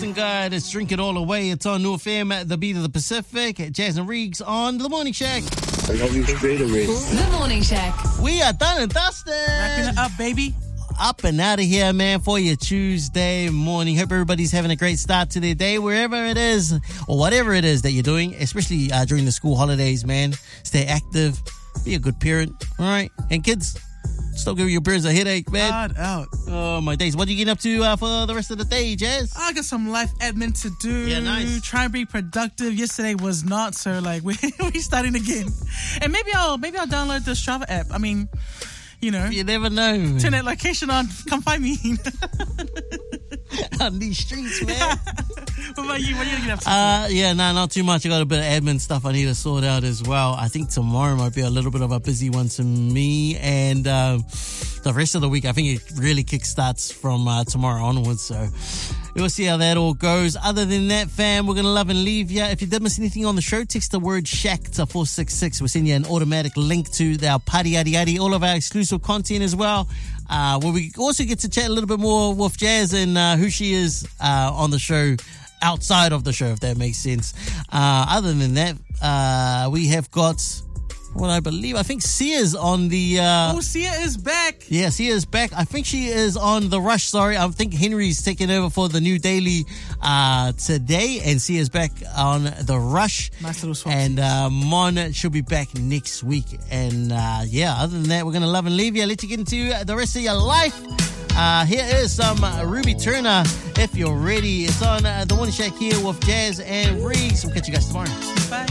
Hydration Guide. It's Drink It All Away. It's on New FM at the Beat of the Pacific. Jazz and Reeks on The Morning Shack. I love you straight away. The Morning Shack. We are done and dusted. Wrapping it up, baby. Up and out of here, man, for your Tuesday morning. Hope everybody's having a great start to their day, wherever it is, or whatever it is that you're doing, especially during the school holidays, man. Stay active. Be a good parent, all right? And kids, still give your parents a headache, man. God out. Oh, my days. What are you getting up to for the rest of the day, Jazz? I got some life admin to do. Yeah, nice. Try and be productive. Yesterday was not, so like we starting again. And maybe I'll download the Strava app. I mean, you know. You never know. Turn that location on. Come find me. On these streets, man. What about you? What are you going to get up to? Yeah, not too much. I got a bit of admin stuff I need to sort out as well. I think tomorrow might be a little bit of a busy one to me. And the rest of the week, I think it really kickstarts from tomorrow onwards. So we'll see how that all goes. Other than that, fam, we're going to love and leave you. If you did miss anything on the show, text the word SHACK to 466. We'll send you an automatic link to our Party Yadi Yadi, all of our exclusive content as well. Where we also get to chat a little bit more with Jazz and who she is on the show, outside of the show, if that makes sense. Other than that, we have got what I think Sia's on the... Sia is back. Yeah, Sia is back. I think she is on The Rush, sorry. I think Henry's taking over for the new daily today, and Sia's back on The Rush. Nice little swap. And Mon should be back next week. And yeah, other than that, we're going to love and leave you. Let you get into the rest of your life. Here is some Ruby Turner, if you're ready. It's on The Morning Shack here with Jazz and Reeks. We'll catch you guys tomorrow. Bye.